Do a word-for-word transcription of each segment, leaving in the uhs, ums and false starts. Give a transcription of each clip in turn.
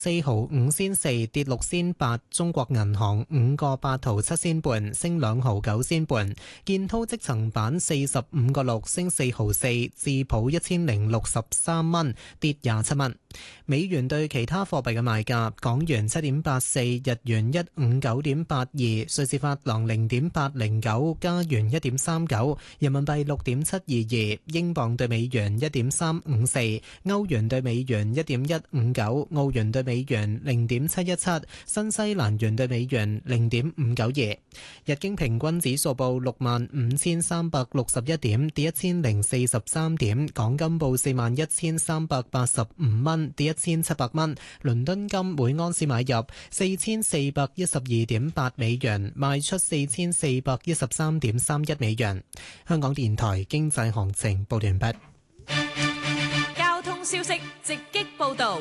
四毫五仙四，跌六仙八。中國銀行五個八毫七仙半，升兩毫九仙半。建滔積層板四十五個六，升四毫四。智普一千零六十三蚊，跌廿七蚊。美元對其他貨幣嘅賣價：港元七點八四，日元一五九點八二，瑞士法郎零點八零九，加元一點三九，人民幣六點七二二，英鎊對美元一點三五四，歐元對美元一點一五九，澳元對美元零點七一七，新西蘭元對美元零點五九二。日經平均指數報六萬五千三百六十一點，跌一千零四十三點。港金報四萬一千三百八十五蚊，跌一千七百蚊。倫敦金每安士買入四千四百一十二點八美元，賣出四千四百一十三點三一美元。香港電台經濟行情報完畢。 交通消息直擊報道。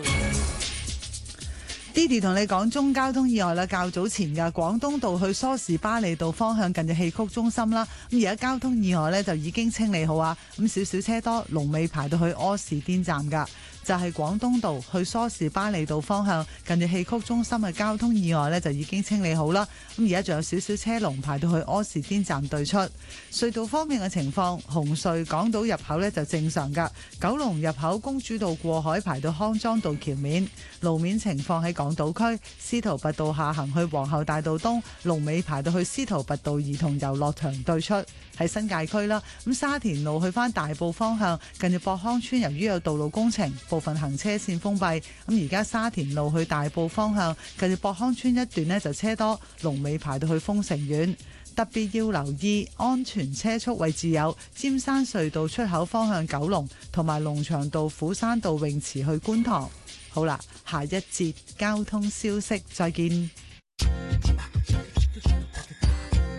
Didi 同你講中交通意外啦，較早前嘅廣東道去梳士巴利道方向近住戲曲中心啦，咁而家交通意外呢就已經清理好啊，咁少少車多，龍尾排到去柯士甸站噶。就係廣東道去梳士巴利道方向近住戲曲中心嘅交通意外呢就已經清理好啦，咁而家仲有少少車龍排到去柯士甸站對出。隧道方面嘅情況，紅隧港島入口呢就正常噶，九龍入口公主道過海排到康莊道橋面。路面情況喺港島區司徒拔道下行去皇后大道東，龍尾排到去司徒拔道兒童遊樂場對出。喺新界區啦，咁沙田路去返大埔方向近住博康村，由於有道路工程，部分行車線封閉，咁而家沙田路去大埔方向近住博康村一段呢就車多，龍尾排到去豐城苑。特別要留意安全車速位置有尖山隧道出口方向九龍，同埋龍翔道虎山道泳池去觀塘。好啦，下一節交通消息，再見。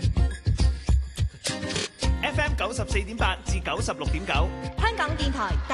F M 九十四點八至九十六點九， 香港電台。